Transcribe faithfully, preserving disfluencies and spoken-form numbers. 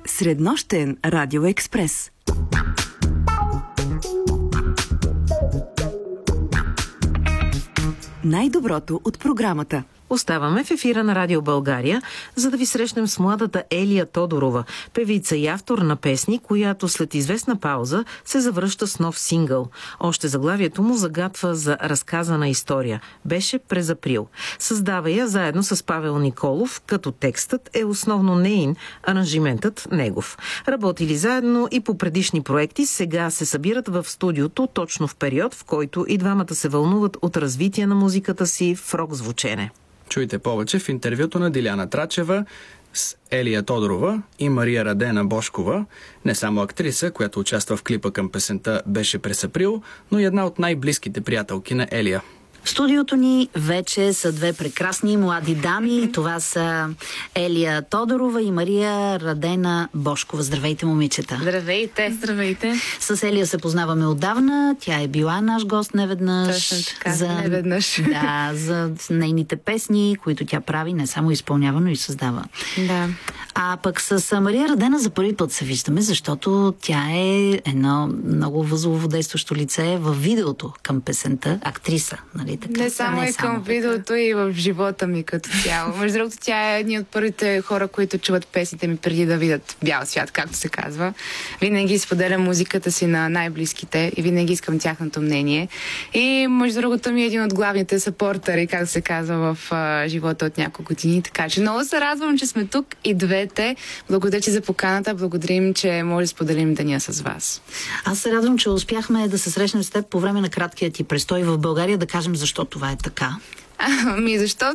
Среднощен радиоекспрес. Най-доброто от програмата. Оставаме в ефира на Радио България, за да ви срещнем с младата Елия Тодорова, певица и автор на песни, която след известна пауза се завръща с нов сингъл. Още заглавието му загатва за разказана история. Беше през април. Създава я заедно с Павел Николов, като текстът е основно неин, аранжиментът негов. Работили заедно и по предишни проекти, сега се събират в студиото точно в период, в който и двамата се вълнуват от развитие на музиката си в рок звучене. Чуйте повече в интервюто на Диляна Трачева с Елия Тодорова и Мария Радена Бошкова, не само актриса, която участва в клипа към песента "Беше през април", но и една от най-близките приятелки на Елия. В студиото ни вече са две прекрасни млади дами. Това са Елия Тодорова и Мария Радена Бошкова. Здравейте, момичета! Здравейте! Здравейте! С Елия се познаваме отдавна. Тя е била наш гост неведнъж. Точно така, за, неведнъж. Да, за нейните песни, които тя прави, не само изпълнява, но и създава. Да. А пък с Мария Радена за първи път се виждаме, защото тя е едно много възлово действащо лице в видеото към песента. Актриса, нали така? Не само не и само. към видеото, и в живота ми като цяло. Между другото, тя е един от първите хора, които чуват песните ми преди да видят бял свят, както се казва. Винаги споделям музиката си на най-близките и винаги искам тяхното мнение. И между другото ми е един от главните съпортери, както се казва, в а, живота от няколко години. Така че много се радвам, че сме тук и двете. Благодаря ти за поканата. Благодарим, че може да споделим деня с вас. Аз се радвам, че успяхме да се срещнем с теб по време на краткия ти престой в България, да кажем защо това е така. Ами защото